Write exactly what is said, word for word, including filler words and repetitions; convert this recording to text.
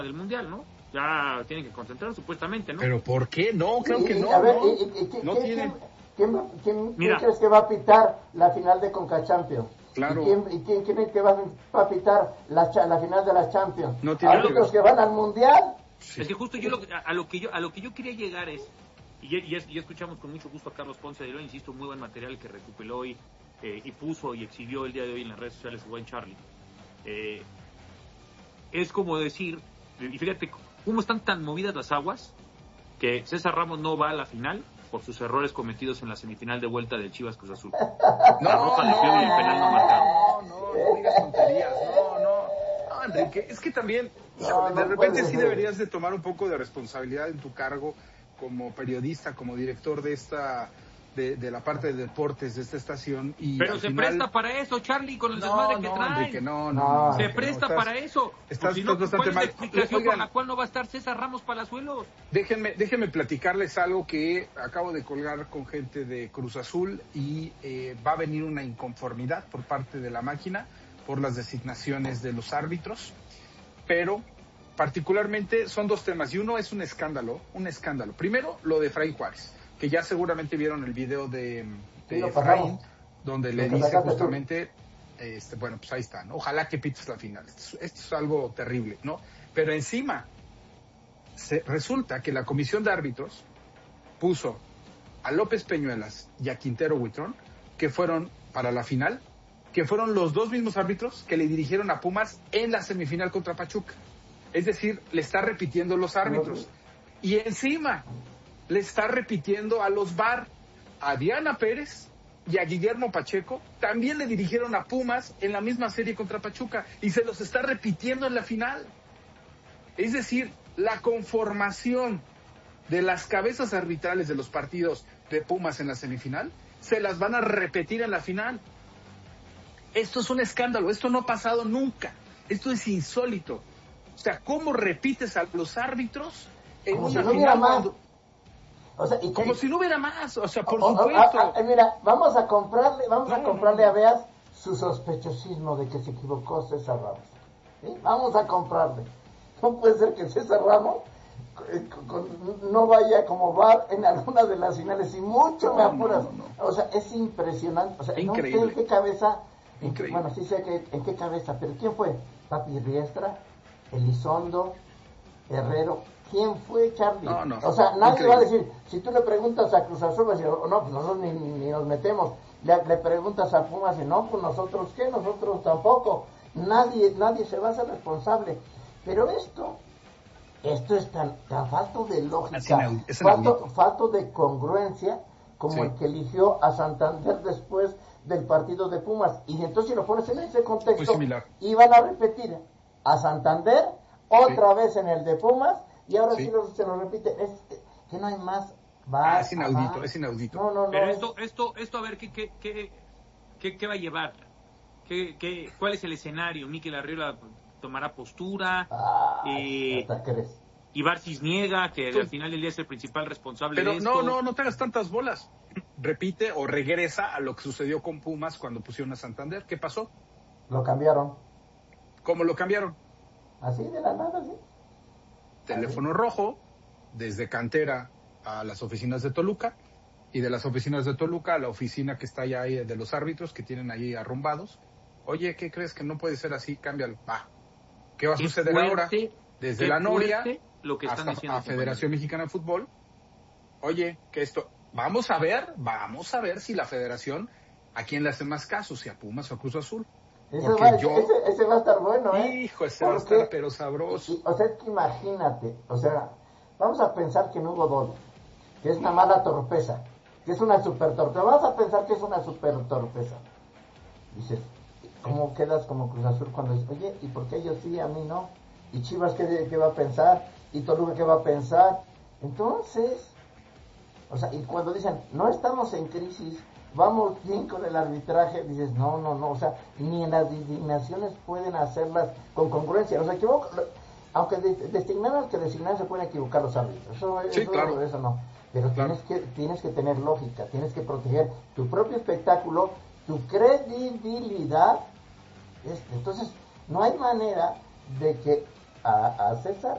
del Mundial, ¿no? Ya tienen que concentrar supuestamente, ¿no? ¿Pero por qué? No, creo que Y- y, no, a ver, ¿no? y- y- y- ¿quién- No quién- tienen. ¿Quién, quién, quién Mira. crees que va a pitar la final de Conca Champions? Claro. ¿Y quién, y quién cree que va, va a pitar la, cha- la final de la Champions? No tiene Árbitros que que van al Mundial. Sí. Es que justo yo lo, a, a lo que yo a lo que yo quería llegar es, y ya, y ya- ya escuchamos con mucho gusto a Carlos Ponce de León, insisto, muy buen material que recuperó hoy eh, y puso y exhibió el día de hoy en las redes sociales el buen Charlie. Eh, es como decir, y fíjate cómo están tan movidas las aguas, que César Ramos no va a la final por sus errores cometidos en la semifinal de vuelta del Chivas Cruz Azul. No, La roja le dio y el penal no marcado. no, no, no digas tonterías, no, no. No, Enrique, es que también, híjole, No, de no repente puede sí ser. deberías de tomar un poco de responsabilidad en tu cargo como periodista, como director de esta, de, de la parte de deportes de esta estación. Y Pero al se final... presta para eso, Charlie, con el No, desmadre que no, trae. Enrique, no, no, No. no, Se Enrique, presta no, estás- para eso. Estás, Pues si no, estás bastante ¿cuál es la mal. explicación Oigan, por la cual no va a estar César Ramos Palazuelos? Déjenme, déjenme platicarles algo que acabo de colgar con gente de Cruz Azul y eh, va a venir una inconformidad por parte de la máquina por las designaciones de los árbitros, pero particularmente son dos temas y uno es un escándalo, un escándalo. Primero, lo de Efraín Juárez, que ya seguramente vieron el video de, de Sí, lo Efraín, pasamos. donde Lo le que dice sacaste tú. justamente, este, bueno, pues ahí está, ¿no? Ojalá que pites la final. Esto, es- esto es algo terrible, ¿no? Pero encima, se, resulta que la comisión de árbitros puso a López Peñuelas y a Quintero Huitrón, que fueron para la final, que fueron los dos mismos árbitros que le dirigieron a Pumas en la semifinal contra Pachuca. Es decir, le está repitiendo los árbitros. Y encima, le está repitiendo a los V A R, a Diana Pérez y a Guillermo Pacheco, también le dirigieron a Pumas en la misma serie contra Pachuca, y se los está repitiendo en la final. Es decir, la conformación de las cabezas arbitrales de los partidos de Pumas en la semifinal, se las van a repetir en la final. Esto es un escándalo, esto no ha pasado nunca, esto es insólito. O sea, ¿cómo repites a los árbitros en Como una si no hubiera final? más. cuando- O sea, y, Como y- si no hubiera más, o sea, por o- o- supuesto. a- a- mira, vamos a comprarle, vamos a No, comprarle no. a Beas su sospechosismo de que se equivocó César Ramos. ¿Sí? Vamos a comprarle. No puede ser que César Ramos eh, con- con- no vaya como V A R en alguna de las finales, y mucho me No, apuras. no, no, O sea, es impresionante. O sea, no sé Increíble. en qué cabeza, en qué- Increíble. bueno, sí sé que, en qué cabeza, pero ¿quién fue? Papi Riestra, Elizondo, Herrero. ¿Quién fue, Charlie? No, no, O sea, nadie increíble. va a decir, si tú le preguntas a Cruz Azul, va a decir, oh, no, pues nosotros ni, ni nos metemos. Le, le preguntas a Pumas y no, pues nosotros qué, nosotros tampoco. Nadie, nadie se va a hacer responsable. Pero esto, esto es tan, tan falto de Es lógica, inaudito, es falto, inaudito. falto de congruencia, como Sí. el que eligió a Santander después del partido de Pumas. Y entonces, si lo pones en ese contexto, Muy similar. iban a repetir a Santander otra vez en el de Pumas, y ahora sí, Sí. lo- se lo repite. Es que no hay más. Va, Ah, es inaudito, va. es inaudito. No, no, no. Pero es- esto, esto, esto, a ver, ¿qué, qué, qué, qué, qué va a llevar? ¿Qué, qué, ¿Cuál es el escenario? ¿Mikel Arriola tomará postura? Ay, Eh, hasta crees. Ibar Cisniega, que Tú- al final del día es el principal responsable Pero de esto. no, no, no te hagas tantas bolas. Repite o regresa a lo que sucedió con Pumas cuando pusieron a Santander. ¿Qué pasó? Lo cambiaron. ¿Cómo lo cambiaron? Así de la nada, sí. Teléfono rojo, desde cantera a las oficinas de Toluca, y de las oficinas de Toluca a la oficina que está allá ahí de los árbitros que tienen ahí arrumbados. Oye, ¿qué crees? Que no puede ser así, cámbialo. Va. ¿Qué va a Qué suceder fuerte, ahora? Desde qué la Noria fuerte lo que están hasta diciendo, a Federación Mexicana de Fútbol. Oye, que esto, vamos a ver, vamos a ver si la Federación, ¿a quién le hace más caso? Si a Pumas o a Cruz Azul. Ese Porque va, yo- ese, ese va a estar bueno, ¿eh? Hijo, ese va a Porque- estar pero sabroso. y- O sea, es que imagínate, o sea, vamos a pensar que no hubo gol, que es una mala torpeza, que es una super torpeza. Vamos a pensar que es una super torpeza. Dices, ¿cómo quedas como Cruz Azul cuando dices, oye, ¿y por qué ellos sí, a mí no? ¿Y Chivas qué, qué va a pensar? ¿Y Toluca qué va a pensar? Entonces, o sea, y cuando dicen, no estamos en crisis, vamos bien con el arbitraje, dices, no, no, no, o sea, ni en las designaciones pueden hacerlas con congruencia. O sea, equivoco, aunque de- designar al que designar se pueden equivocar los árbitros, eso, Sí, eso, claro. eso no. Pero Claro. tienes que tienes que tener lógica, tienes que proteger tu propio espectáculo, tu credibilidad. Es- Entonces, no hay manera de que a, a César